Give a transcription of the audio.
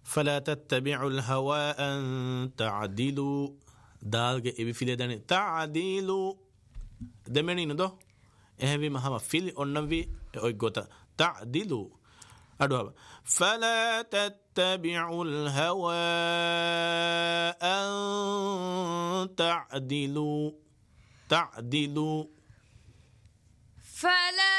فلا تتبعوا الهوى أن تعدلوا دالك إبي فيلي داني تعدلوا دمني ندو إهبي مهما فيلي أنبي أويغوتا تعدلوا أدوها فلا تتبعوا الهوى أن تعدلوا فلا